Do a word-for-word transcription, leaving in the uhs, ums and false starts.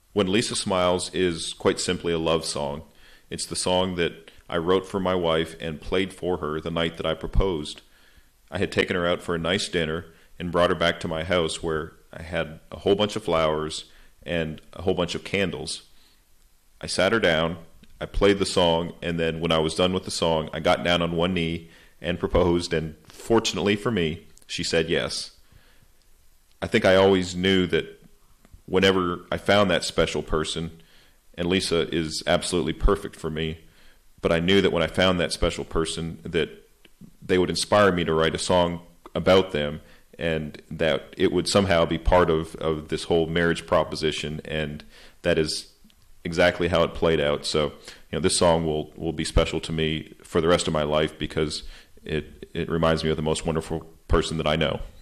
When Lisa Smiles is quite simply a love song. It's the song that I wrote for my wife and played for her the night that I proposed. I had taken her out for a nice dinner and brought her back to my house where I had a whole bunch of flowers and a whole bunch of candles. I sat her down, I played the song, and then when I was done with the song, I got down on one knee and proposed, and fortunately for me, she said yes. I think I always knew that whenever I found that special person, and Lisa is absolutely perfect for me, but I knew that when I found that special person that they would inspire me to write a song about them, and that it would somehow be part of, of this whole marriage proposition, and that is exactly how it played out. So, you know, this song will, will be special to me for the rest of my life because it, it reminds me of the most wonderful person that I know.